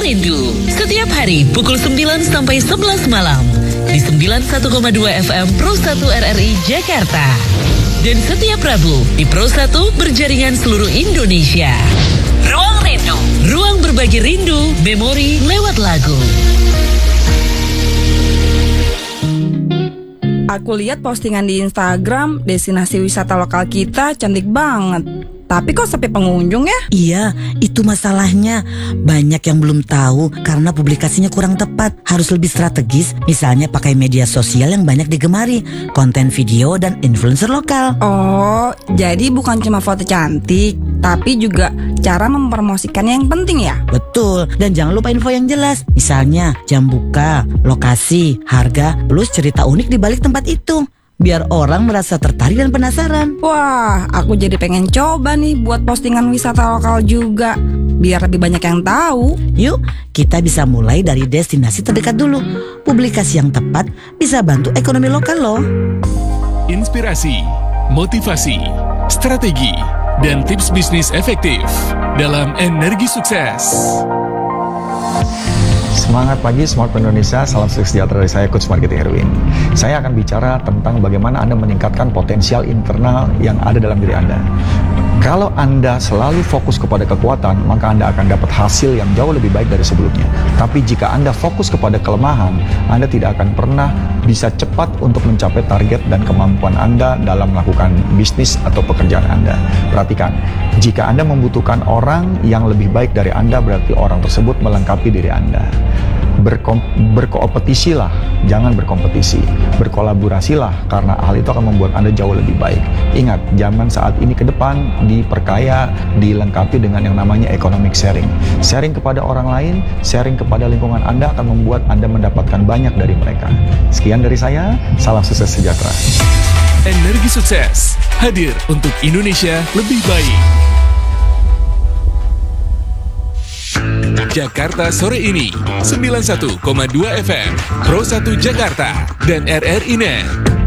Rindu. Setiap hari pukul 9 sampai 11 malam. Di 91,2 FM Pro 1 RRI Jakarta. Dan setiap Rabu di Pro 1 berjaringan seluruh Indonesia. Ruang Rindu. Ruang berbagi rindu, memori lewat lagu. Aku lihat postingan di Instagram, destinasi wisata lokal kita cantik banget. Tapi kok sepi pengunjung ya? Iya, itu masalahnya. Banyak yang belum tahu karena publikasinya kurang tepat. Harus lebih strategis, misalnya pakai media sosial yang banyak digemari, konten video dan influencer lokal. Oh, jadi bukan cuma foto cantik, tapi juga cara mempromosikannya yang penting ya? Betul, dan jangan lupa info yang jelas. Misalnya jam buka, lokasi, harga, plus cerita unik di balik tempat itu. Biar orang merasa tertarik dan penasaran. Wah, aku jadi pengen coba nih buat postingan wisata lokal juga, biar lebih banyak yang tahu. Yuk, kita bisa mulai dari destinasi terdekat dulu. Publikasi yang tepat bisa bantu ekonomi lokal loh. Inspirasi, motivasi, strategi, dan tips bisnis efektif dalam Energi Sukses. Semangat pagi, Smart Indonesia, salam sejahtera dari saya, Coach Marketing Erwin. Saya akan bicara tentang bagaimana Anda meningkatkan potensial internal yang ada dalam diri Anda. Kalau Anda selalu fokus kepada kekuatan, maka Anda akan dapat hasil yang jauh lebih baik dari sebelumnya. Tapi jika Anda fokus kepada kelemahan, Anda tidak akan pernah bisa cepat untuk mencapai target dan kemampuan Anda dalam melakukan bisnis atau pekerjaan Anda. Perhatikan, jika Anda membutuhkan orang yang lebih baik dari Anda, berarti orang tersebut melengkapi diri Anda. Berkompetisilah, jangan berkompetisi. Berkolaborasilah, karena hal itu akan membuat Anda jauh lebih baik. Ingat, zaman saat ini ke depan diperkaya, dilengkapi dengan yang namanya economic sharing. Sharing kepada orang lain, sharing kepada lingkungan Anda akan membuat Anda mendapatkan banyak dari mereka. Sekian dari saya, salam sukses sejahtera. Energi Sukses hadir untuk Indonesia lebih baik. Jakarta sore ini 91,2 FM Pro 1 Jakarta dan RRI Net.